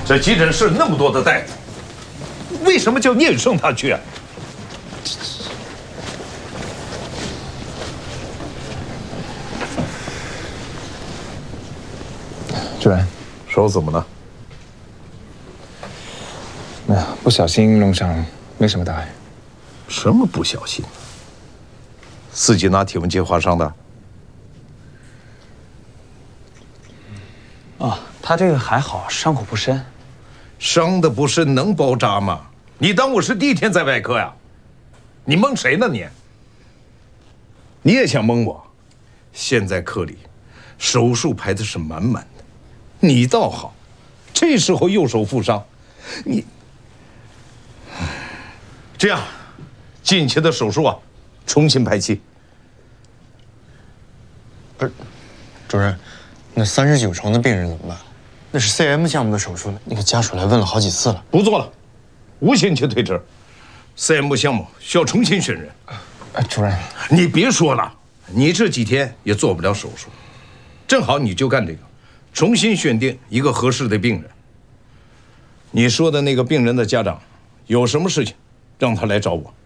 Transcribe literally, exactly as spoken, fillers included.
这急诊室那么多的大夫，为什么叫聂宇胜他去啊？ 主任， 手怎么了？ 没有，不小心弄伤，没什么大碍。 什么不小心？自己拿体温计划伤的？ 哦，他这个还好，伤口不深。 伤的不深能包扎吗？你当我是第一天在外科呀？你蒙谁呢你？你也想蒙我？现在科里手术排的是满满的，你倒好，这时候右手负伤，你这样，近期的手术啊，重新排期。 不是，主任，那三十九床的病人怎么办？那是 C M 项目的手术，那个家属来问了好几次了。 不做了，无限期推迟。C M 项目需要重新选人。 哎，主任， 你别说了，你这几天也做不了手术，正好你就干这个，重新选定一个合适的病人。你说的那个病人的家长，有什么事情，让他来找我。